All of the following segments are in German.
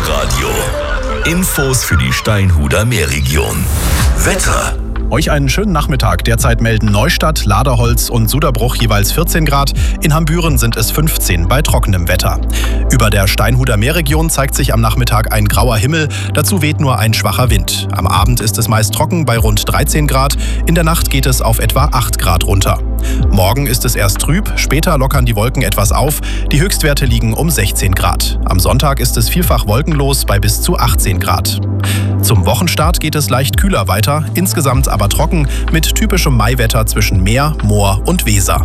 Meerradio. Infos für die Steinhuder Meerregion. Wetter. Euch einen schönen Nachmittag. Derzeit melden Neustadt, Laderholz und Suderbruch jeweils 14 Grad. In Hambüren sind es 15 bei trockenem Wetter. Über der Steinhuder Meerregion zeigt sich am Nachmittag ein grauer Himmel. Dazu weht nur ein schwacher Wind. Am Abend ist es meist trocken bei rund 13 Grad. In der Nacht geht es auf etwa 8 Grad runter. Morgen ist es erst trüb, später lockern die Wolken etwas auf. Die Höchstwerte liegen um 16 Grad. Am Sonntag ist es vielfach wolkenlos bei bis zu 18 Grad. Zum Wochenstart geht es leicht kühler weiter, insgesamt aber trocken mit typischem Maiwetter zwischen Meer, Moor und Weser.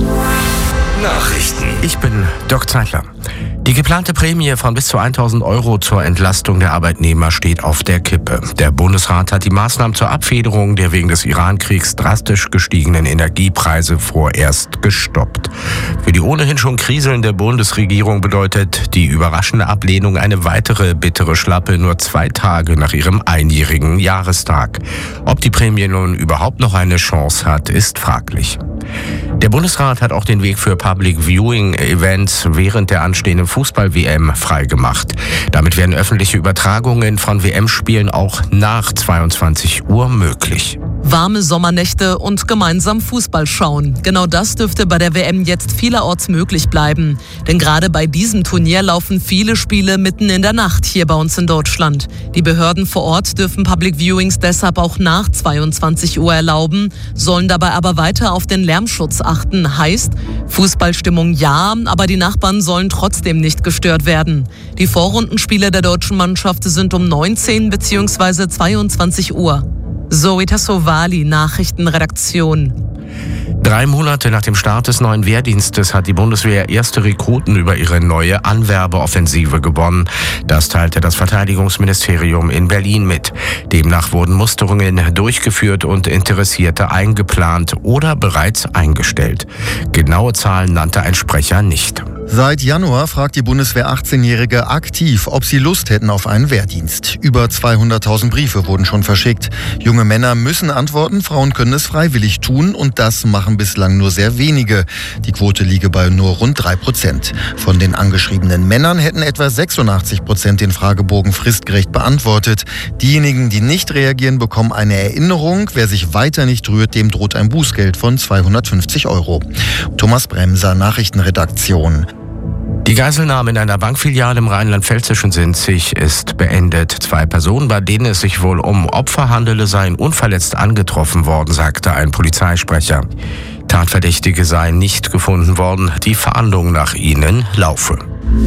Nachrichten. Ich bin Dirk Zeitler. Die geplante Prämie von bis zu 1.000 € zur Entlastung der Arbeitnehmer steht auf der Kippe. Der Bundesrat hat die Maßnahmen zur Abfederung der wegen des Iran-Kriegs drastisch gestiegenen Energiepreise vorerst gestoppt. Für die ohnehin schon kriselnde Bundesregierung bedeutet die überraschende Ablehnung eine weitere bittere Schlappe nur 2 Tage nach ihrem einjährigen Jahrestag. Ob die Prämie nun überhaupt noch eine Chance hat, ist fraglich. Der Bundesrat hat auch den Weg für Public Viewing Events während der anstehenden Fußball-WM freigemacht. Damit werden öffentliche Übertragungen von WM-Spielen auch nach 22 Uhr möglich. Warme Sommernächte und gemeinsam Fußball schauen. Genau das dürfte bei der WM jetzt vielerorts möglich bleiben. Denn gerade bei diesem Turnier laufen viele Spiele mitten in der Nacht hier bei uns in Deutschland. Die Behörden vor Ort dürfen Public Viewings deshalb auch nach 22 Uhr erlauben, sollen dabei aber weiter auf den Lärmschutz achten. Heißt, Fußballstimmung ja, aber die Nachbarn sollen trotzdem nicht gestört werden. Die Vorrundenspiele der deutschen Mannschaft sind um 19 bzw. 22 Uhr. Zoe Tassovali, Nachrichtenredaktion. 3 Monate nach dem Start des neuen Wehrdienstes hat die Bundeswehr erste Rekruten über ihre neue Anwerbeoffensive gewonnen. Das teilte das Verteidigungsministerium in Berlin mit. Demnach wurden Musterungen durchgeführt und Interessierte eingeplant oder bereits eingestellt. Genaue Zahlen nannte ein Sprecher nicht. Seit Januar fragt die Bundeswehr 18-Jährige aktiv, ob sie Lust hätten auf einen Wehrdienst. Über 200.000 Briefe wurden schon verschickt. Junge Männer müssen antworten, Frauen können es freiwillig tun und das machen bislang nur sehr wenige. Die Quote liege bei nur rund 3%. Von den angeschriebenen Männern hätten etwa 86% den Fragebogen fristgerecht beantwortet. Diejenigen, die nicht reagieren, bekommen eine Erinnerung. Wer sich weiter nicht rührt, dem droht ein Bußgeld von 250 €. Thomas Bremser, Nachrichtenredaktion. Die Geiselnahme in einer Bankfiliale im rheinland-pfälzischen Sinzig ist beendet. 2 Personen, bei denen es sich wohl um Opfer handele, seien unverletzt angetroffen worden, sagte ein Polizeisprecher. Tatverdächtige seien nicht gefunden worden. Die Fahndung nach ihnen laufe.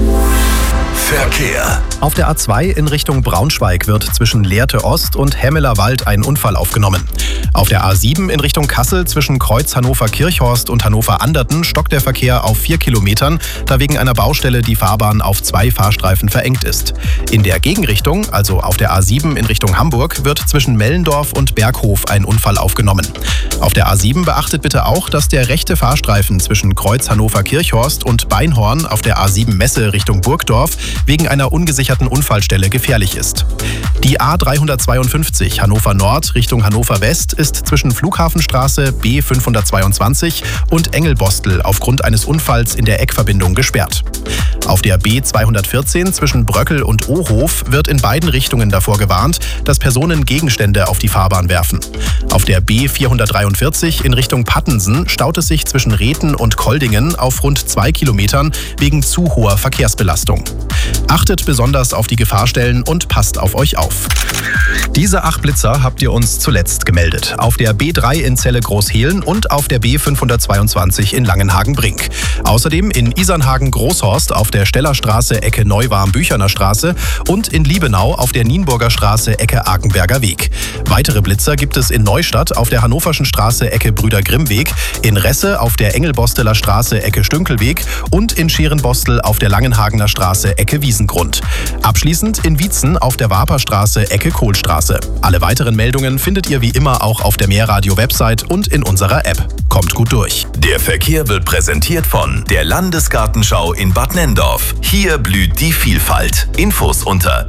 Verkehr. Auf der A2 in Richtung Braunschweig wird zwischen Lehrte Ost und Hemmeler Wald ein Unfall aufgenommen. Auf der A7 in Richtung Kassel zwischen Kreuz Hannover-Kirchhorst und Hannover-Anderten stockt der Verkehr auf 4 Kilometern, da wegen einer Baustelle die Fahrbahn auf 2 Fahrstreifen verengt ist. In der Gegenrichtung, also auf der A7 in Richtung Hamburg, wird zwischen Mellendorf und Berghof ein Unfall aufgenommen. Auf der A7 beachtet bitte auch, dass der rechte Fahrstreifen zwischen Kreuz Hannover-Kirchhorst und Beinhorn auf der A7 Messe Richtung Burgdorf wegen einer ungesicherten Unfallstelle gefährlich ist. Die A352 Hannover Nord Richtung Hannover West ist zwischen Flughafenstraße B522 und Engelbostel aufgrund eines Unfalls in der Eckverbindung gesperrt. Auf der B214 zwischen Bröckel und Ohof wird in beiden Richtungen davor gewarnt, dass Personen Gegenstände auf die Fahrbahn werfen. Auf der B443 in Richtung Pattensen staut es sich zwischen Rethen und Koldingen auf rund 2 Kilometern wegen zu hoher Verkehrsbelastung. Achtet besonders auf die Gefahrstellen und passt auf euch auf. Diese 8 Blitzer habt ihr uns zuletzt gemeldet. Auf der B3 in Celle Großhehlen und auf der B522 in Langenhagen-Brink. Außerdem in Isernhagen-Großhorst auf der Stellerstraße Ecke Neuwarm-Bücherner Straße und in Liebenau auf der Nienburger Straße Ecke Akenberger Weg. Weitere Blitzer gibt es in Neustadt auf der Hannoverschen Straße Ecke Brüder Grimm-Weg, in Resse auf der Engelbosteler Straße Ecke Stünkelweg und in Scherenbostel auf der Langenhagener Straße Ecke Wiesengrund. Abschließend in Wietzen auf der Waperstraße Ecke Kohlstraße. Alle weiteren Meldungen findet ihr wie immer auch auf der Meerradio-Website und in unserer App. Kommt gut durch. Der Verkehr wird präsentiert von der Landesgartenschau in Bad Nenndorf. Hier blüht die Vielfalt. Infos unter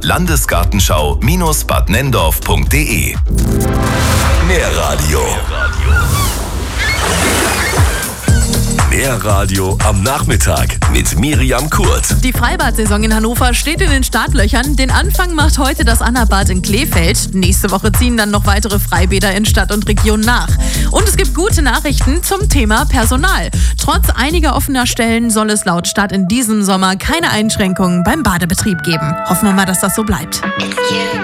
landesgartenschau-badnenndorf.de. Meerradio. Mehr Radio am Nachmittag mit Miriam Kurt. Die Freibad-Saison in Hannover steht in den Startlöchern. Den Anfang macht heute das Annabad in Kleefeld. Nächste Woche ziehen dann noch weitere Freibäder in Stadt und Region nach. Und es gibt gute Nachrichten zum Thema Personal. Trotz einiger offener Stellen soll es laut Stadt in diesem Sommer keine Einschränkungen beim Badebetrieb geben. Hoffen wir mal, dass das so bleibt.